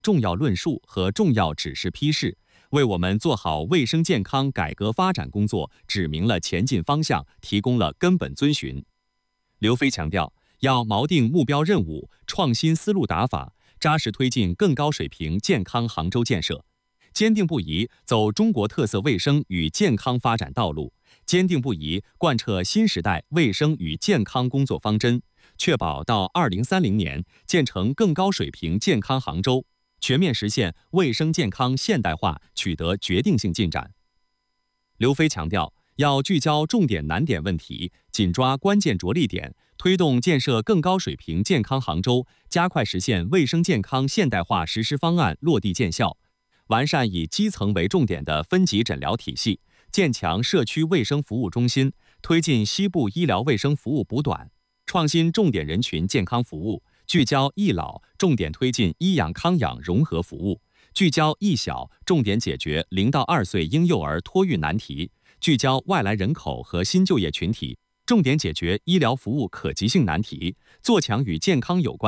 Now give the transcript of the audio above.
重要论述和重要指示批示，为我们做好卫生健康改革发展工作指明了前进方向，提供了根本遵循。刘飞强调，要锚定目标任务，创新思路打法，扎实推进更高水平健康杭州建设，坚定不移走中国特色卫生与健康发展道路，坚定不移贯彻新时代卫生与健康工作方针，确保到2030年建成更高水平健康杭州，全面实现卫生健康现代化取得决定性进展。刘飞强调，要聚焦重点难点问题，紧抓关键着力点，推动建设更高水平健康杭州，加快实现卫生健康现代化实施方案落地见效，完善以基层为重点的分级诊疗体系，建强社区卫生服务中心，推进西部医疗卫生服务补短，创新重点人群健康服务，聚焦医老，重点推进医养康养融合服务；聚焦医小，重点解决0到2岁婴幼儿托育难题；聚焦外来人口和新就业群体，重点解决医疗服务可及性难题，做强与健康有关